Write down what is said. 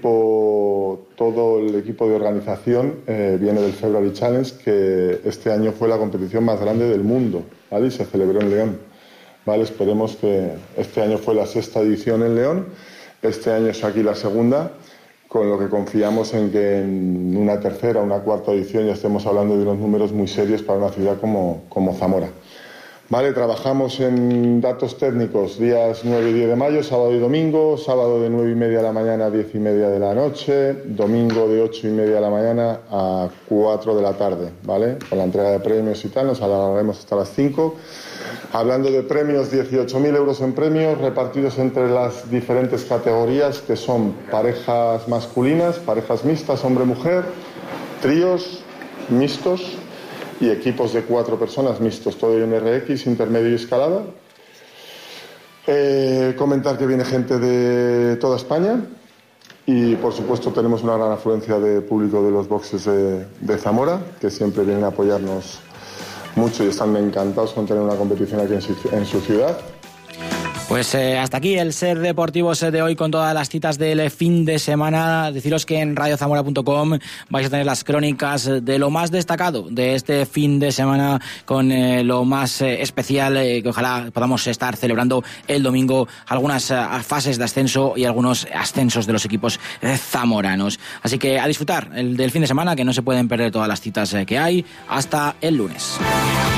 Todo el equipo de organización viene del February Challenge, que este año fue la competición más grande del mundo, ¿vale? Y se celebró en León, ¿vale? Esperemos que este año fue la 6ª edición en León, este año es aquí la 2ª, con lo que confiamos en que en una 3ª o una 4ª edición ya estemos hablando de unos números muy serios para una ciudad como Zamora. Vale, trabajamos en datos técnicos días 9 y 10 de mayo, sábado y domingo, sábado de 9:30 de la mañana a 10:30 de la noche, domingo de 8:30 de la mañana a 4 de la tarde, ¿vale? Con la entrega de premios y tal, nos alargaremos hasta las 5. Hablando de premios, 18.000 euros en premios repartidos entre las diferentes categorías, que son parejas masculinas, parejas mixtas, hombre-mujer, tríos mixtos y equipos de 4 personas mixtos, todo en RX, intermedio y escalada. Comentar que viene gente de toda España y, por supuesto, tenemos una gran afluencia de público de los boxes de Zamora, que siempre vienen a apoyarnos mucho y están encantados con tener una competición aquí en su ciudad. Pues hasta aquí el Ser Deportivos de hoy con todas las citas del fin de semana. Deciros que en radiozamora.com vais a tener las crónicas de lo más destacado de este fin de semana, con lo más especial que ojalá podamos estar celebrando el domingo, algunas fases de ascenso y algunos ascensos de los equipos zamoranos. Así que a disfrutar del fin de semana, que no se pueden perder todas las citas que hay. Hasta el lunes.